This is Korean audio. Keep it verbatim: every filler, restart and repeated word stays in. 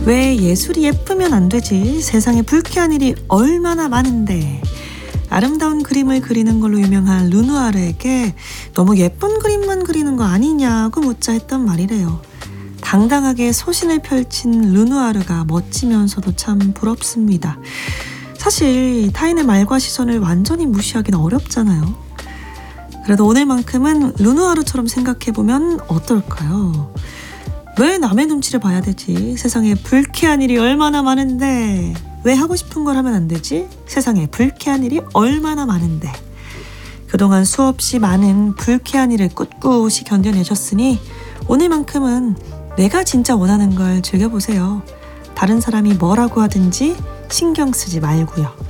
왜 예술이 예쁘면 안 되지? 세상에 불쾌한 일이 얼마나 많은데. 아름다운 그림을 그리는 걸로 유명한 르누아르에게 너무 예쁜 그림만 그리는 거 아니냐고 묻자 했던 말이래요. 당당하게 소신을 펼친 르누아르가 멋지면서도 참 부럽습니다. 사실 타인의 말과 시선을 완전히 무시하기는 어렵잖아요. 그래도 오늘만큼은 르누아르처럼 생각해보면 어떨까요? 왜 남의 눈치를 봐야 되지? 세상에 불쾌한 일이 얼마나 많은데. 왜 하고 싶은 걸 하면 안 되지? 세상에 불쾌한 일이 얼마나 많은데. 그동안 수없이 많은 불쾌한 일을 꿋꿋이 견뎌내셨으니 오늘만큼은 내가 진짜 원하는 걸 즐겨보세요. 다른 사람이 뭐라고 하든지 신경 쓰지 말고요.